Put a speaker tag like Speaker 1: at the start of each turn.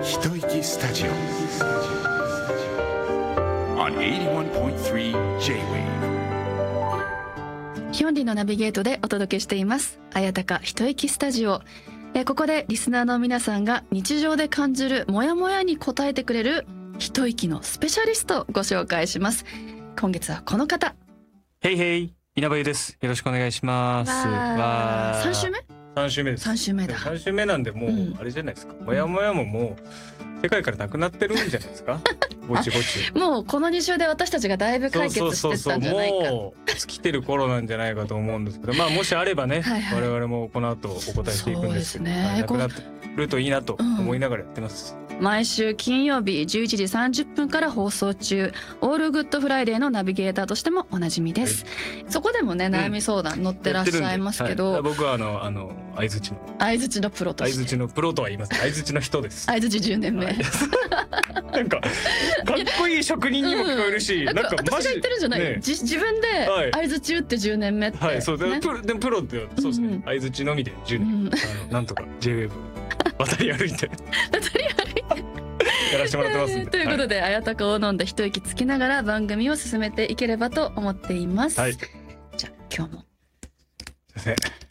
Speaker 1: 一息スタジオ on 81.3 J-Wave。
Speaker 2: ヒョンリのナビゲートでお届けしていますあやたか一息スタジオ。ここでリスナーの皆さんが日常で感じるモヤモヤに答えてくれる一息のスペシャリストをご紹介します。今月はこの方。
Speaker 3: へいへい、稲葉優です。よろしくお願いします。
Speaker 2: わー、3週目
Speaker 3: 3週目です。
Speaker 2: 3週目だ。
Speaker 3: 3週目なんでもうあれじゃないですか、モヤモヤももう世界からなくなってるんじゃないですかぼちぼち
Speaker 2: もうこの2週で私たちがだいぶ解決してったんじゃないか。
Speaker 3: もう尽きてる頃なんじゃないかと思うんですけど、まあもしあればね、
Speaker 2: はいはい、
Speaker 3: 我々もこの後お答えしていくんですけど、
Speaker 2: ね、
Speaker 3: なくなってるといいなと思いながらやってます。
Speaker 2: 毎週金曜日11時30分から放送中、オールグッドフライデーのナビゲーターとしてもおなじみです、はい、そこでもね悩み相談乗ってらっしゃいますけど、
Speaker 3: はい、僕は相槌の
Speaker 2: プロとして、
Speaker 3: 相槌のプロとは言います。相槌の人です。
Speaker 2: 相槌10年目、はい、
Speaker 3: なんかかっこいい職人にも聞こえるし、なんか
Speaker 2: 私が言ってるんじゃない、ね、自分で相槌打って10年目って、はい、
Speaker 3: そうで、ね、でもプロってそうですね、相槌のみで10年、なんとか J-Wave 渡り歩いてやらせてもらってますんで、
Speaker 2: ということで、あやたかを飲んで一息つきながら番組を進めていければと思っています、はい、じゃあ今日も
Speaker 3: すいません。